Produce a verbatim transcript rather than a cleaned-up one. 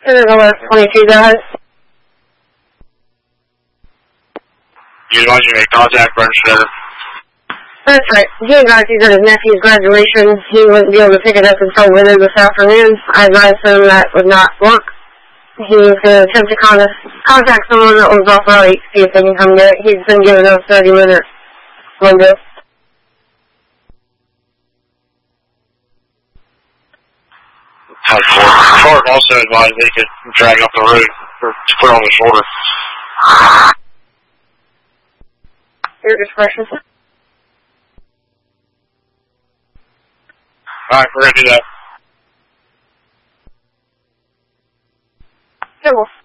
twenty-two, go ahead. You advise you make contact, register. That's right. He advised he's at his nephew's graduation. He wouldn't be able to pick it up until later this afternoon. I advised him that would not work. He was going to attempt to con contact someone that was off route, see if they can come get it. He's been given a thirty minute window. Clark also advised they could drag up the road or put on the shoulder. Your discretion, sir. Alright, we're going to do that. Sure.